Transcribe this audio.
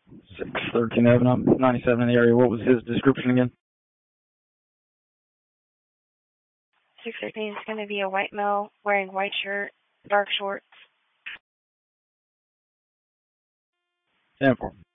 613 Avenue, 97 in the area. What was his description again? 613 is going to be a white male wearing white shirt, dark shorts. 10-4.